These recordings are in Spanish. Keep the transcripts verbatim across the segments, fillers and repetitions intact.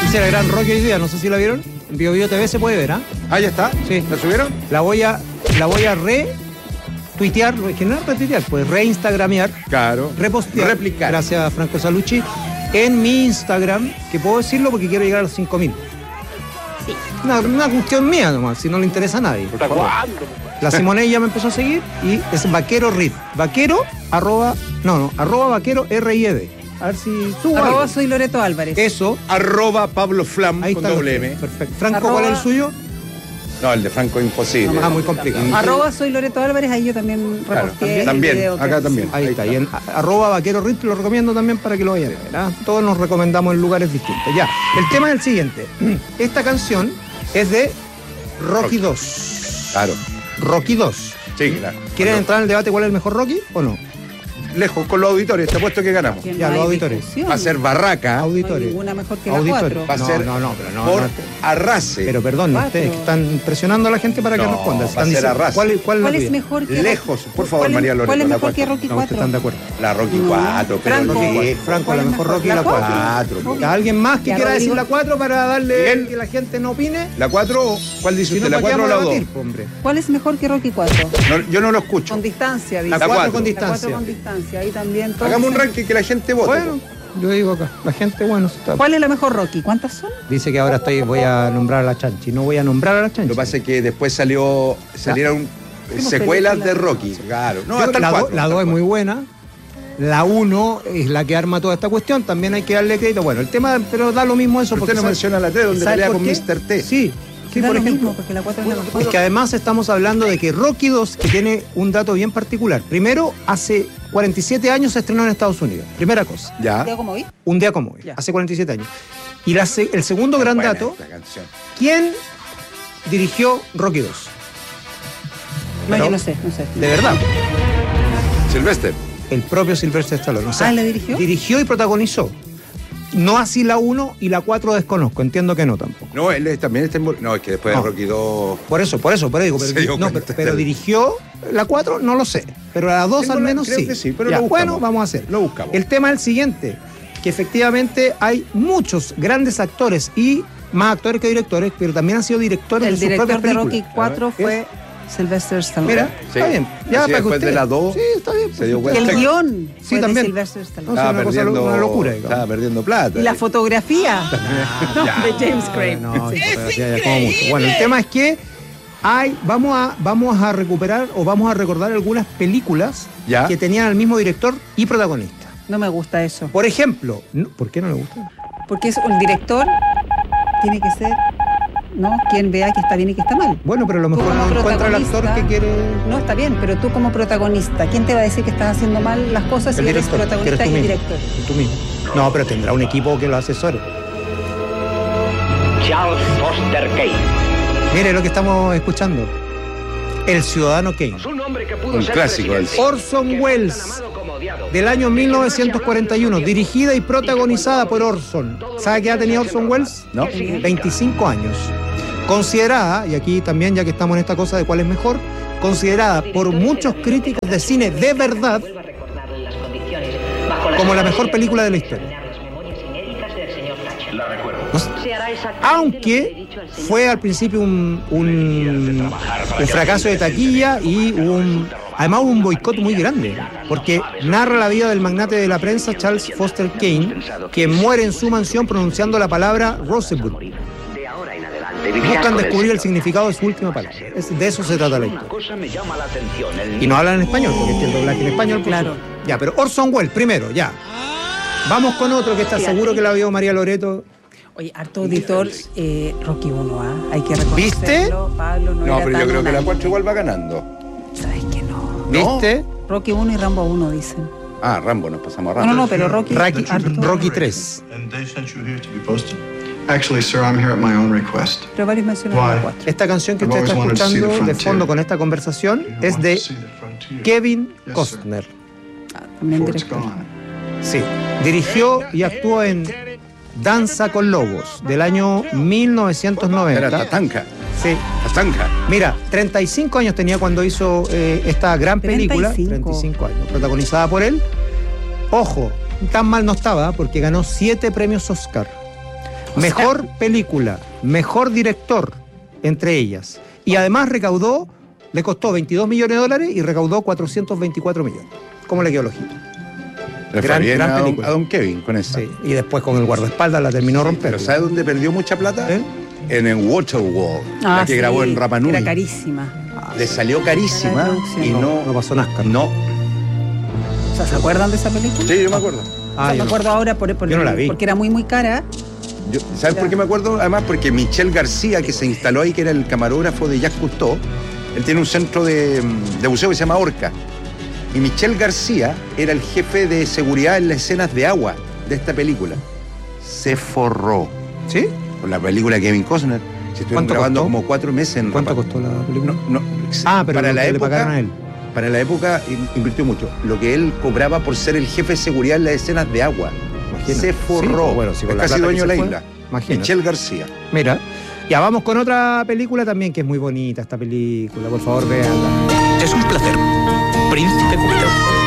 Dice la gran Rocky hoy día, no sé si la vieron. En Bio Bio T V se puede ver, ¿ah? ¿eh? Ah, ya está. Sí. ¿La subieron? La voy a, la voy a re tuitear, que no es retuitear, pues reinstagramear. Claro. Repostear. Replicar. Gracias a Franco Salucci. En mi Instagram, que puedo decirlo porque quiero llegar a los cinco mil. Sí. Una, una cuestión mía nomás, si no le interesa a nadie. La Simone ya me empezó a seguir y es vaquero R I D. Vaquero, arroba, no, no, arroba vaquero R I E D. A ver si subo Arroba algo. soy Loreto Álvarez. Eso. Arroba Pablo Flam Ahí con está. doble M. Perfecto. Franco, Arroba- ¿cuál es el suyo? No, el de Franco es imposible. Ah, muy complicado. Arroba soy Loreto Álvarez, ahí yo también Claro, reposteé el también, video que acá hice. también. Ahí está. Y en a- arroba vaquero R I D lo recomiendo también para que lo vayan a ver. ¿ah? Todos nos recomendamos en lugares distintos. Ya. El tema es el siguiente. Esta canción es de Rocky Rocky. dos. Claro. Rocky dos. Sí, claro. ¿Quieren entrar en el debate cuál es el mejor Rocky o no? Lejos con los auditores, te apuesto que ganamos. Que no Ya, los hay auditores. discusión. Va a ser barraca, No hay Auditores. ninguna mejor que la Auditores. cuatro. va a No, ser no, no, pero no, por no. arrase. Pero perdón, Cuatro. ustedes que están presionando a la gente para que No, responda. va a Están ser diciendo, arrasa. ¿Cuál, cuál, es la ¿Cuál es tuya? mejor que Lejos, por favor, ¿Cuál es- María Loreto. ¿Cuál es la mejor que cuatro. Rocky No, ustedes cuatro? están de acuerdo. La Rocky No. cuatro, pero Franco. lejos. Franco, ¿Cuál la es mejor mejor? Rocky ¿La la cuatro? cuatro. Cuatro. ¿Alguien más que Ya, quiera decir Rodrigo. la cuatro para darle Miguel. que la gente no opine? ¿La cuatro? ¿Cuál dice Si usted? no, ¿La ¿para qué cuatro o vamos la a dos? debatir, hombre? ¿Cuál es mejor que Rocky cuatro? No, yo no lo escucho. Con distancia, dice. La La cuatro cuatro. con La cuatro distancia. con distancia, ahí también. entonces- Hagamos un ranking que la gente vote. Bueno, yo digo acá, la gente, bueno, está. ¿Cuál es la mejor Rocky? ¿Cuántas son? Dice que ahora estoy, voy a nombrar a la Chanchi. No voy a nombrar a la Chanchi. Lo que pasa es que después salió, salieron secuelas de Rocky. Claro. No, Yo- hasta el la cuatro. dos es muy buena. La uno es la que arma toda esta cuestión. También hay que darle crédito. Bueno, el tema, pero da lo mismo eso. Pero porque usted no ¿sabe- menciona la tres donde ¿sabe pelea por con qué? mister T. Sí, sí, Da por lo ejemplo. mismo, porque la cuatro es la mejor. Es que además estamos hablando de que Rocky dos, que tiene un dato bien particular. Primero, hace cuarenta y siete años se estrenó en Estados Unidos. Primera cosa. Ya. ¿Digo como hoy? Un día como hoy. Ya. Hace cuarenta y siete años. Y la se- el segundo gran Buena dato, esta canción. ¿quién dirigió Rocky dos? No, Pero- yo no sé, no sé. De verdad. Sylvester. El propio Sylvester Stallone. O sea, Ah, ¿le dirigió? Dirigió y protagonizó. No así la uno y la cuatro desconozco. Entiendo que no tampoco. No, él es- también está involucrado. No, es que después No. de Rocky dos. Por eso, por eso, por eso digo. Se Pero, dio no, cuenta. pero, pero dirigió la cuatro, no lo sé. Pero la dos Tengo al la- menos creo sí. que sí, pero Ya, lo buscamos. bueno, vamos a hacer. Lo buscamos. El tema es el siguiente, que efectivamente hay muchos grandes actores y más actores que directores, pero también han sido directores El de sus director propias de películas. Rocky cuatro fue Sylvester Stallone. Mira, Sí. está bien. Ya Así para que después usted... de la dos, Sí, está bien. se dio Y cuenta. el Perfecto. guión Sí, fue de también. Sylvester Stallone. No, sí, Estaba una cosa- perdiendo, una locura, digamos. estaba perdiendo plata. Y la fotografía Ya. de James Craig. No, Sí. fotografía ya como mucho. Bueno, el tema es que hay, vamos, a, vamos a recuperar o vamos a recordar algunas películas Ya. que tenían al mismo director y protagonista. No me gusta eso. Por ejemplo, no- ¿por qué no le gusta? Porque es un director, tiene que ser, ¿no? Quien vea que está bien y que está mal. Bueno, pero a lo Tú mejor como no encuentra el actor protagonista- que quiere. No, está bien, pero tú como protagonista, ¿quién te va a decir que estás haciendo mal las cosas si El eres director, que protagonista eres tú y mismo. director? Tú mismo. No, pero tendrá un equipo que lo asesore. Charles Foster Kane. Mire lo que estamos escuchando. El Ciudadano Kane. Un hombre que pudo Un ser clásico del presidente, Orson que fue Welles, tan amado como odiado, Del año mil novecientos cuarenta y uno, dirigida y protagonizada por Orson. ¿Sabe qué edad tenía Orson Welles? ¿No? veinticinco años. Considerada, y aquí también ya que estamos en esta cosa de cuál es mejor, considerada por muchos críticos de cine de verdad vuelvo a recordarle las condiciones bajo las como la cuales mejor se película de la examinar historia. las memorias inéditas del señor Thatcher. La recuerdo. No sé. Se hará exactamente lo que le he Aunque dicho al señor fue al principio un, un, un fracaso de taquilla y un, además hubo un boicot muy grande, porque narra la vida del magnate de la prensa Charles Foster Kane, que muere en su mansión pronunciando la palabra Rosebud. De ahora en adelante vivirás Buscan con el descubrir el señor. significado de su última palabra. Es- de eso se trata la Una historia. cosa me llama la atención. El Y no hablan en español, porque es que el doblaje en español. por Claro. supuesto. Ya, pero Orson Welles, primero, ya. Vamos con otro que está seguro que la vio María Loreto. Oye, harto auditor, eh, Rocky uno, ¿ah? Hay que reconocerlo. ¿Viste? Pablo, no, No, era pero yo tan creo que la unánime. cuatro igual va ganando. ¿Sabes que no? ¿Viste? Rocky uno y Rambo uno, dicen. Ah, Rambo, nos pasamos a No, Rambo. no, no, pero Rocky... Rocky, harto. Rocky tres. And they sent you here to be posted? Actually, sir, I'm here at my own request. Pero varios mencionaron Why? la cuatro. Esta canción que I've usted está always wanted to see the escuchando de frontier. fondo con esta conversación You es want de to see the frontier. Kevin Yes, sir. Costner. Ah, también Before it's director. gone. Sí, dirigió y actuó en Danza con Lobos del año mil novecientos Era noventa. Tatanka. Sí. Tatanka. Mira, treinta y cinco años tenía cuando hizo eh, esta gran película. treinta y cinco. treinta y cinco años, protagonizada por él. Ojo, tan mal no estaba porque ganó siete premios Oscar. Mejor película, mejor director, entre ellas. Y además recaudó, le costó veintidós millones de dólares y recaudó cuatrocientos veinticuatro millones. ¿Cómo le quedó el ojito? Le fue Gran- bien gran a, don, película. a don Kevin con esa. Sí. Y después con el guardaespaldas la terminó rompiendo. Pero ¿sabe dónde perdió mucha plata? ¿Eh? En el Waterworld, Ah, la que sí, grabó en Rapa Nui. Era carísima. Le salió carísima La producción, y no, No pasó Nazca. no. O sea, ¿se acuerdan de esa película? Sí, yo me acuerdo. O sea, Ah, me yo no. acuerdo ahora por, por- Yo no la vi. porque era muy, muy cara. Yo- ¿Sabes Ya. por qué me acuerdo? Además, porque Michel García, que se instaló ahí, que era el camarógrafo de Jacques Cousteau, él tiene un centro de, de buceo que se llama Orca. Y Michel García era el jefe de seguridad en las escenas de agua de esta película. Se forró ¿Sí? con la película de Kevin Costner. Se estuvieron ¿Cuánto grabando costó? como cuatro meses en ¿Cuánto Rapa- costó la película? No, no, Ah, pero para lo la que le época, pagaron a él. Para la época in- invirtió mucho. Lo que él cobraba por ser el jefe de seguridad en las escenas de agua. Imagínate. Se forró. Sí, bueno, sí, con es la casi plata dueño que de se la fue, isla. imagínate. Michel García. Mira, ya vamos con otra película también que es muy bonita esta película. Por favor, véanla. Es un placer. Príncipe Cupido.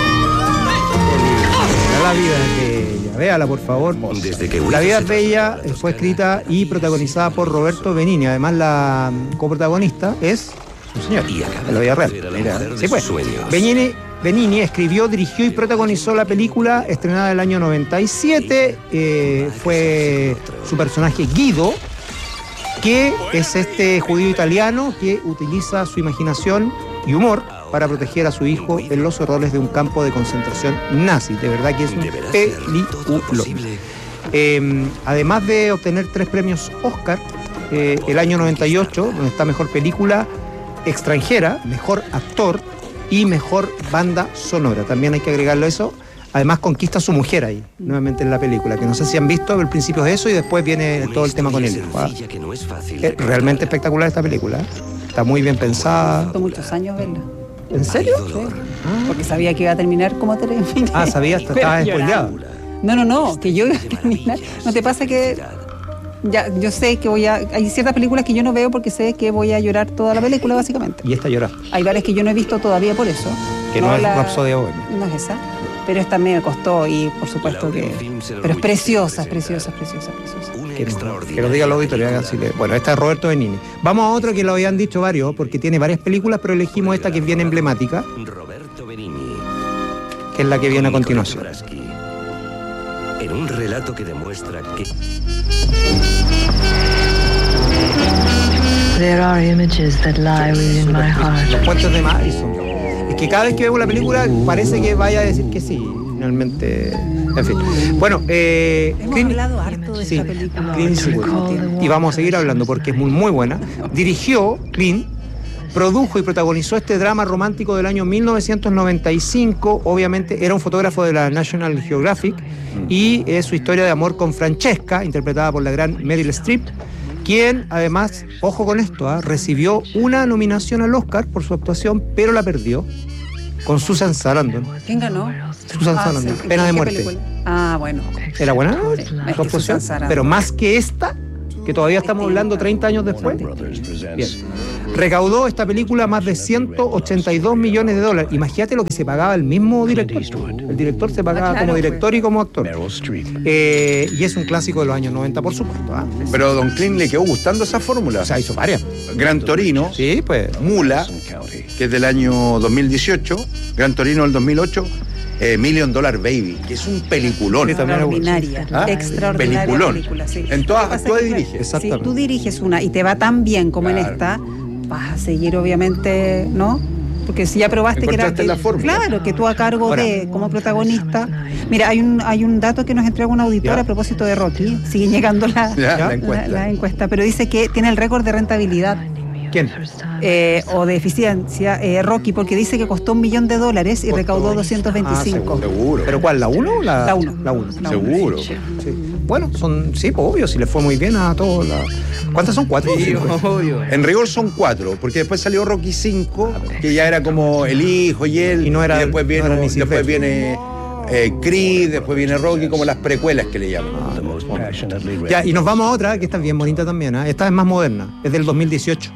La vida es bella. Véala, por favor. Desde que La vida es bella fue escrita y protagonizada por Roberto Benigni. Además, la coprotagonista es un señor Y acaba de la vida real. de conocer a la Mira, mujer de sí, pues. sus sueños. Benigni, Benigni escribió, dirigió y protagonizó la película estrenada en el año noventa y siete. Eh, fue su personaje Guido, que es este judío italiano que utiliza su imaginación y humor para proteger a su hijo en los horrores de un campo de concentración nazi. De verdad que es un Deberá ser todo lo peliculón. posible. Eh, además de obtener tres premios Oscar, eh, el año noventa y ocho, donde está mejor película extranjera, mejor actor y mejor banda sonora. También hay que agregarlo eso. Además conquista a su mujer ahí, nuevamente en la película, que no sé si han visto, pero el principio es eso y después viene Una todo el tema con él. historia sencilla que no es fácil Es de realmente contar. espectacular esta película. ¿eh? Está muy bien pensada. Costó muchos años verla. ¿En serio? Hay dolor. Porque sabía que iba a terminar como terminé. Ah, sabías, Pero estaba lloraba. spoileada. No, no, no, que yo iba a terminar. ¿No te pasa que ya yo sé que voy a... Hay ciertas películas que yo no veo porque sé que voy a llorar toda la película, básicamente. Y esta llora, Hay varias que yo no he visto todavía por eso. que no, es la- Rhapsody Bohemia. No es esa. Pero esta me costó y por supuesto Laura que... Film será Pero es muy preciosa, difícil preciosa, presentar. preciosa, preciosa. Una Que, no- extraordinaria que lo diga el auditorio. película. Así que, bueno, esta es Roberto Benigni. Vamos a otro que lo habían dicho varios, porque tiene varias películas, pero elegimos esta que es bien emblemática, Roberto Benigni. que es la que viene a Con continuación. Nicolás Braschi. En un relato que demuestra que There are images that lie within my heart. Los puentes de Madison. Es que cada vez que vemos la película parece que vaya a decir que sí. Finalmente, en fin. Bueno, eh, Hemos Clint- hablado harto de sí, esta película. Clint Eastwood. Y vamos a seguir hablando porque es muy, muy buena. Dirigió Clint, produjo y protagonizó este drama romántico del año mil novecientos noventa y cinco. Obviamente era un fotógrafo de la National Geographic y es su historia de amor con Francesca, interpretada por la gran Meryl Streep, quien además, ojo con esto, ¿ah? recibió una nominación al Oscar por su actuación, pero la perdió con Susan Sarandon. ¿Quién ganó? Susan Ah, Sarandon, sí. Pena de ¿Qué muerte. película? Ah, bueno. ¿Era buena? Sí, su es que actuación? Susan Sarandon. Pero más que esta, que todavía estamos hablando treinta años después. Bien. Recaudó esta película más de ciento ochenta y dos millones de dólares. Imagínate lo que se pagaba el mismo director. El director se pagaba Ah, claro, como director y como actor. Meryl Streep. Eh, y es un clásico de los años noventa, por supuesto. ¿ah? Pero a Don Clint le quedó gustando esa fórmula. O sea, hizo varias. Gran Torino, Sí, pues. Mula, County. que es del año dos mil dieciocho, Gran Torino del dos mil ocho, eh, Million Dollar Baby, que es un peliculón. Sí, también. Extraordinaria, ¿Ah? extraordinaria Peliculón. película, sí. En todas- Lo que pasa todas es que, diriges. Si Exactamente. tú diriges una y te va tan bien como en Claro. esta, vas a seguir obviamente, ¿no? Porque si ya probaste que era Encontraste que- la fórmula. claro, que tú a cargo Ahora. de como protagonista. Mira, hay un hay un dato que nos entrega un auditor Ya. a propósito de Rocky, sigue llegando la, Ya, la la- encuesta. la encuesta, pero dice que tiene el récord de rentabilidad ¿Quién? eh, o de eficiencia eh, Rocky, porque dice que costó un millón de dólares y Costó. recaudó doscientos veinticinco. Ah, Seguro. ¿Pero cuál? ¿La uno o la La uno. La uno. La Seguro. Sí. Bueno, son, sí, pues obvio, si le fue muy bien a todos. La... ¿Cuántas son? ¿Cuatro? Sí, Cinco. obvio. En rigor son cuatro, porque después salió Rocky cinco, que ya era como el hijo y él. Y no era- después no viene, era ni después Silvestre. viene eh, Creed, después viene Rocky, como las precuelas que le llaman. The most passionately written. Ya, y nos vamos a otra que está bien bonita también. ¿eh? Esta es más moderna, es del dos mil dieciocho.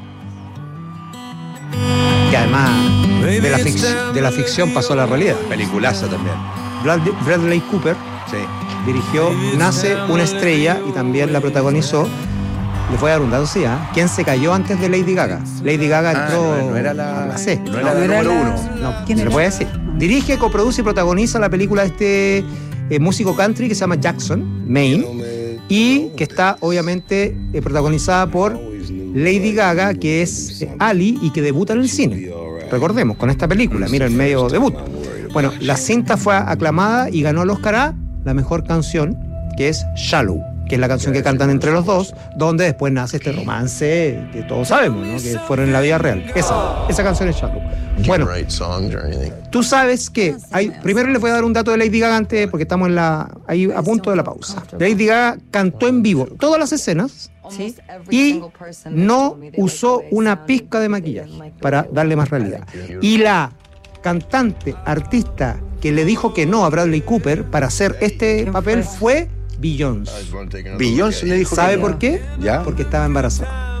Que además de la, fic- de la ficción pasó a la realidad. Peliculaza también. Brad- Bradley Cooper Sí. dirigió Nace una estrella y también la protagonizó. Les voy a dar un dato, sí, ¿eh? ¿Quién se cayó antes de Lady Gaga? Lady Gaga Ah, entró no, no era la, a la C. no era No, la era número la- uno. No, ¿Quién se le era? puede decir. Dirige, coproduce y protagoniza la película de este eh, músico country que se llama Jackson, Maine, y que está obviamente eh, protagonizada por Lady Gaga, que es eh, Ali y que debuta en el cine. Recordemos, con esta película, mira el medio debut. Bueno, la cinta fue aclamada y ganó el Oscar a la mejor canción, que es Shallow, que es la canción que cantan entre los dos, donde después nace este romance que todos sabemos, ¿no? Que fueron en la vida real. Esa, esa canción es Shallow. Bueno, tú sabes que hay, primero les voy a dar un dato de Lady Gaga antes, porque estamos en la, ahí a punto de la pausa. Lady Gaga cantó en vivo todas las escenas Sí. y no usó una pizca de maquillaje para darle más realidad. Y la cantante, artista que le dijo que no a Bradley Cooper para hacer este ¿Quién papel fue? fue Beyoncé. Beyoncé le dijo ¿Sabe que- por qué? ¿Ya? Porque estaba embarazada.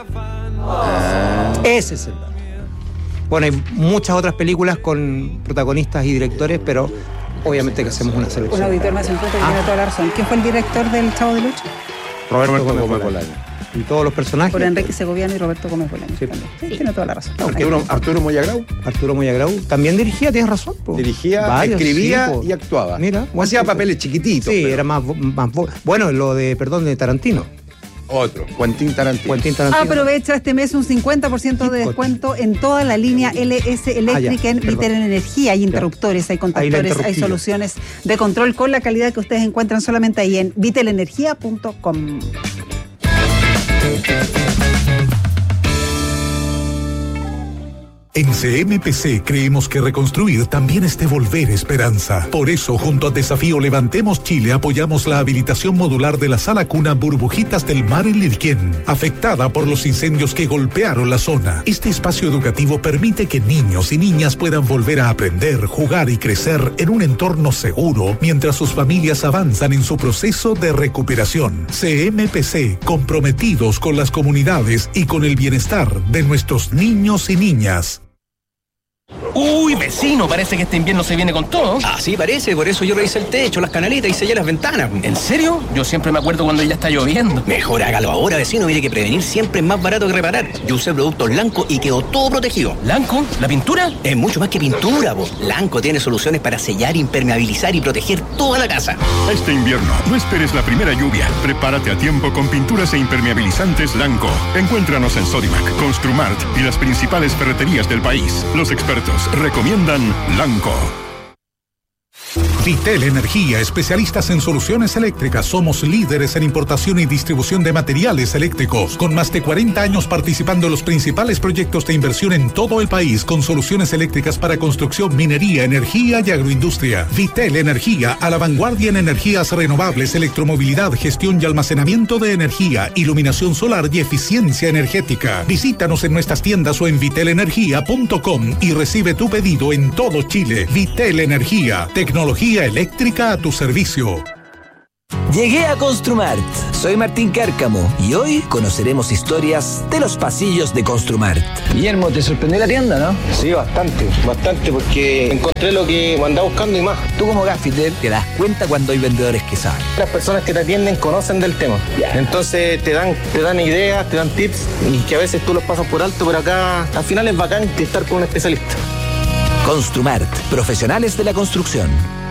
Ese es el dato. Bueno, hay muchas otras películas con protagonistas y directores, pero obviamente que hacemos una Un selección. auditor me hace un cuento que Ah. tiene toda la razón. ¿Quién fue el director del Chavo del Ocho? Roberto, Roberto Gómez Gómez Bolaño. Bolaño. Y todos los personajes. Por Enrique Segoviano y Roberto Gómez Bolaño. Sí. también. Sí, tiene toda la razón. Arturo, Arturo Moyagrau Arturo Moyagrau también dirigía, tienes razón. po. dirigía, Varios, escribía sí, po. y actuaba. Mira, O hacía papeles chiquititos. Sí, pero era más, vo- más vo- bueno, lo de, perdón, de Tarantino. Otro, Quentin Tarantino. Quentin Tarantino. Aprovecha este mes un cincuenta por ciento de Qué descuento en toda la línea L S eléctrica Ah, ya, en perdón. Vitel Energía. Hay interruptores, hay Ahí la contactores, hay interrumpí yo. soluciones de control con la calidad que ustedes encuentran solamente ahí en vitel energía punto com. En C M P C creemos que reconstruir también es devolver esperanza. Por eso, junto a Desafío Levantemos Chile, apoyamos la habilitación modular de la sala cuna Burbujitas del Mar en Lirquén, afectada por los incendios que golpearon la zona. Este espacio educativo permite que niños y niñas puedan volver a aprender, jugar y crecer en un entorno seguro, mientras sus familias avanzan en su proceso de recuperación. C M P C, comprometidos con las comunidades y con el bienestar de nuestros niños y niñas. Uy, vecino, parece que este invierno se viene con todo. Así parece, por eso yo revisé el techo, las canaletas y sellé las ventanas. ¿En serio? Yo siempre me acuerdo cuando ya está lloviendo. Mejor hágalo ahora, vecino. Mire que prevenir siempre es más barato que reparar. Yo usé productos Lanco y quedó todo protegido. ¿Lanco? ¿La pintura? Es mucho más que pintura, po. Lanco tiene soluciones para sellar, impermeabilizar y proteger toda la casa. Este invierno, no esperes la primera lluvia. Prepárate a tiempo con pinturas e impermeabilizantes Lanco. Encuéntranos en Sodimac, Construmart y las principales ferreterías del país. Los expertos recomiendan Lanco. Vitel Energía, especialistas en soluciones eléctricas. Somos líderes en importación y distribución de materiales eléctricos, con más de cuarenta años participando en los principales proyectos de inversión en todo el país, con soluciones eléctricas para construcción, minería, energía y agroindustria. Vitel Energía, a la vanguardia en energías renovables, electromovilidad, gestión y almacenamiento de energía, iluminación solar y eficiencia energética. Visítanos en nuestras tiendas o en vitel energía punto com y recibe tu pedido en todo Chile. Vitel Energía, tecnología eléctrica a tu servicio. Llegué a Construmart. Soy Martín Cárcamo y hoy conoceremos historias de los pasillos de Construmart. Guillermo, ¿te sorprendió la tienda, no? Sí, bastante, bastante, porque encontré lo que andaba buscando y más. Tú como gaffiter te das cuenta cuando hay vendedores que saben. Las personas que te atienden conocen del tema. Entonces te dan, te dan ideas, te dan tips y que a veces tú los pasas por alto, pero acá al final es bacán estar con un especialista. Construmart, profesionales de la construcción.